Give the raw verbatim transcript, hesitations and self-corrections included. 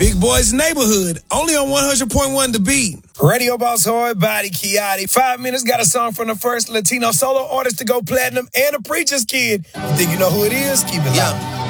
Big Boy's Neighborhood, only on one hundred point one The Beat. Radio Boss Hard Body, Kiati. Five minutes, got a song from the first Latino solo artist to go platinum and a preacher's kid. You think you know who it is? Keep it low.